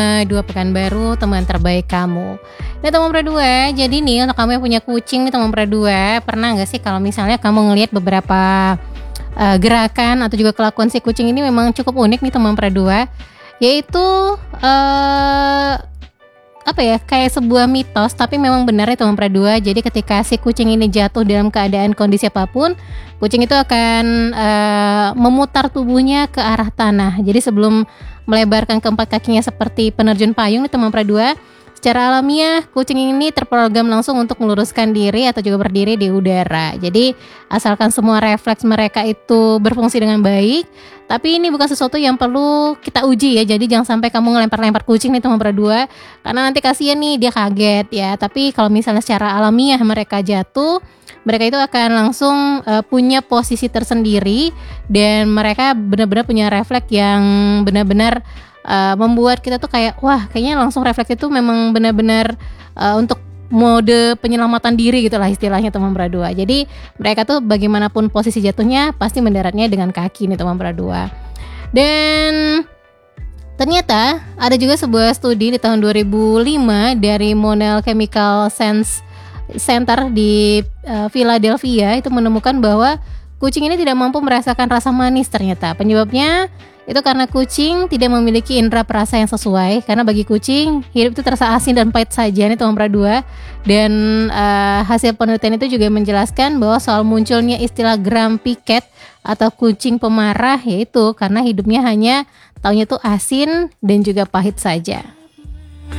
Dua Pekanbaru, teman terbaik kamu. Nah teman berdua, jadi nih untuk kamu yang punya kucing nih teman berdua, pernah gak sih kalau misalnya kamu ngelihat beberapa gerakan atau juga kelakuan si kucing ini memang cukup unik nih teman berdua, yaitu apa ya, kayak sebuah mitos tapi memang benar ya teman berdua. Jadi ketika si kucing ini jatuh dalam keadaan kondisi apapun, kucing itu akan memutar tubuhnya ke arah tanah. Jadi sebelum melebarkan keempat kakinya seperti penerjun payung nih teman berdua, secara alamiah kucing ini terprogram langsung untuk meluruskan diri atau juga berdiri di udara. Jadi asalkan semua refleks mereka itu berfungsi dengan baik, tapi ini bukan sesuatu yang perlu kita uji ya. Jadi jangan sampai kamu ngelempar-lempar kucing nih teman berdua, karena nanti kasihan nih dia kaget ya. Tapi kalau misalnya secara alamiah mereka jatuh, mereka itu akan langsung punya posisi tersendiri dan mereka benar-benar punya refleks yang benar-benar membuat kita tuh kayak wah, kayaknya langsung refleks itu memang benar-benar untuk mode penyelamatan diri gitulah istilahnya teman berdua. Jadi mereka tuh bagaimanapun posisi jatuhnya pasti mendaratnya dengan kaki nih teman berdua. Dan ternyata ada juga sebuah studi di tahun 2005 dari Monell Chemical Center di Philadelphia itu menemukan bahwa kucing ini tidak mampu merasakan rasa manis ternyata. Penyebabnya itu karena kucing tidak memiliki indera perasa yang sesuai. Karena bagi kucing hidup itu terasa asin dan pahit saja nih teman berdua. Dan hasil penelitian itu juga menjelaskan bahwa soal munculnya istilah grumpy cat atau kucing pemarah, yaitu karena hidupnya hanya taunya tuh asin dan juga pahit saja.